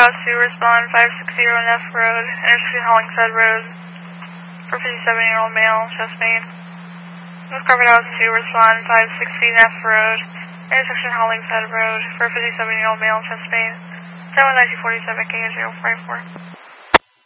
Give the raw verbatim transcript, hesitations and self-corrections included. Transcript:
Crocodile two, respond five sixty Neff Road, intersection Hollingshead Road, for fifty-seven-year-old male, chest pain. North Crocodile two, respond five sixty Neff Road, intersection Hollingshead Road, for fifty-seven-year-old male, chest pain. ten one nine two forty-seven, K zero five four.